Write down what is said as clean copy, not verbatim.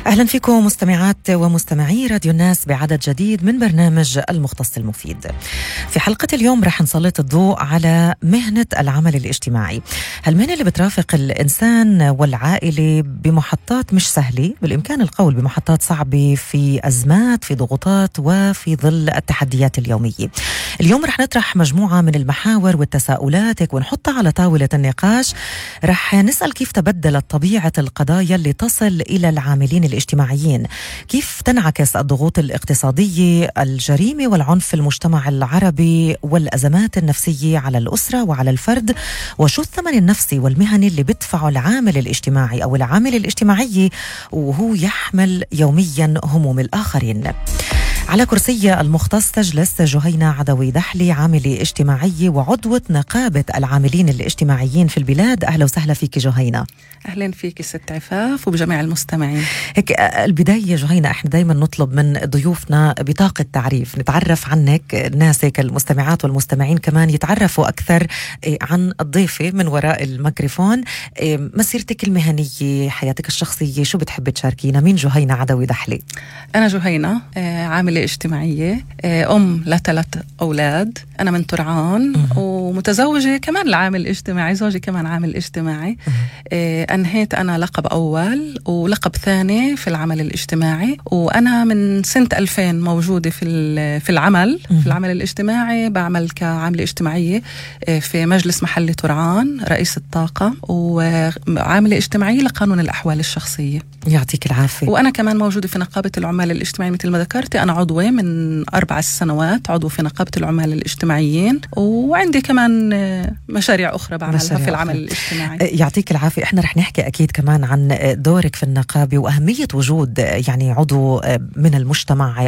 أهلا فيكم مستمعات ومستمعي راديو الناس بعدد جديد من برنامج المختص المفيد. في حلقة اليوم رح نسلط الضوء على مهنة العمل الاجتماعي، هالمهنة اللي بترافق الإنسان والعائلة بمحطات مش سهلة، بالإمكان القول بمحطات صعبة، في أزمات، في ضغوطات، وفي ظل التحديات اليومية. اليوم رح نطرح مجموعة من المحاور والتساؤلات ونحطها على طاولة النقاش. رح نسأل كيف تبدلت طبيعة القضايا اللي تصل إلى العاملين الاجتماعيين، كيف تنعكس الضغوط الاقتصادية، الجريمة والعنف في المجتمع العربي، والأزمات النفسية على الأسرة وعلى الفرد، وشو الثمن النفسي والمهني اللي بدفعه العامل الاجتماعي أو العامل الاجتماعي وهو يحمل يوميا هموم الآخرين. على كرسي المختص تجلس جهينة عدوي دحلي، عاملة اجتماعية وعضوة نقابة العاملين الاجتماعيين في البلاد. أهلا وسهلا فيك جهينة. أهلا فيك ست عفاف وبجميع المستمعين. هيك البداية جهينة، احنا دايما نطلب من ضيوفنا بطاقة تعريف، نتعرف عنك، الناس هيك المستمعات والمستمعين كمان يتعرفوا أكثر عن الضيفة من وراء الميكروفون. مسيرتك المهنية، حياتك الشخصية، شو بتحب تشاركينا؟ مين جهينة عدوي دحلي؟ أنا جهينة، عاملة اجتماعية، أم ل3 أولاد، أنا من ترعان ومتزوجة كمان لعامل اجتماعي، زوجي كمان عامل اجتماعي. أنهيت أنا لقب أول ولقب ثاني في العمل الاجتماعي، وأنا من سنة 2000 موجودة في العمل الاجتماعي، بعمل كعاملة اجتماعية في مجلس محلي ترعان، رئيس الطاقة، وعاملة اجتماعية لقانون الأحوال الشخصية. يعطيك العافية. وأنا كمان موجودة في نقابة العمال الاجتماعيين مثل ما ذكرتي، أنا عضوة من 4 سنوات، عضو في نقابة العمال الاجتماعيين، وعندي كمان مشاريع أخرى بعملها في العمل الاجتماعي. يعطيك العافية. احنا رح نحكي أكيد كمان عن دورك في النقابة وأهمية وجود يعني عضو من المجتمع